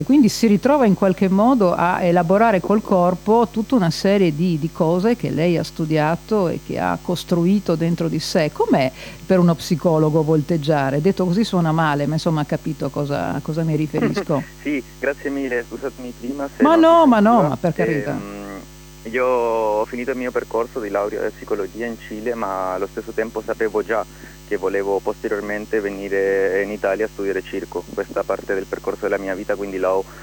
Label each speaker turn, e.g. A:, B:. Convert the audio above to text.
A: Quindi si ritrova in qualche modo a elaborare col corpo tutta una serie di cose che lei ha studiato e che ha costruito dentro di sé. Com'è per uno psicologo volteggiare? Detto così suona male, ma insomma ha capito a cosa mi riferisco.
B: Sì, grazie mille, scusatemi prima se non si
A: Ma no,
B: sentiva.
A: ma per carità.
B: Io ho finito il mio percorso di laurea in psicologia in Cile, ma allo stesso tempo sapevo già che volevo posteriormente venire in Italia a studiare circo. Questa parte del percorso della mia vita, quindi l'ho